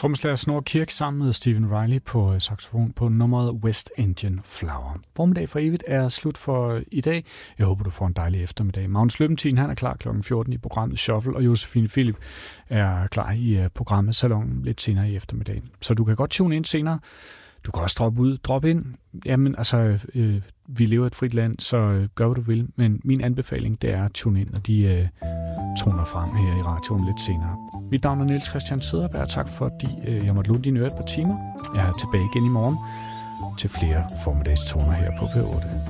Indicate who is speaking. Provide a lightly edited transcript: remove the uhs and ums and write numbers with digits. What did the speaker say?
Speaker 1: Trommeslager Snorre Kirk sammen med Stephen Riley på saxofon på nummeret West Indian Flower. Formiddag for evigt er slut for i dag. Jeg håber, du får en dejlig eftermiddag. Magnus Løbentin, han er klar kl. 14 i programmet Shuffle, og Josefine Philip er klar i programmet Salon lidt senere i eftermiddag. Så du kan godt tune ind senere. Du kan også droppe ind. Jamen, altså, vi lever i et frit land, så gør, hvad du vil. Men min anbefaling, det er at tune ind, når de toner frem her i radioen lidt senere. Mit navn er Niels Christian Sederberg. Tak fordi jeg måtte låne dine ører et par timer. Jeg er tilbage igen i morgen til flere formiddagstoner her på P8.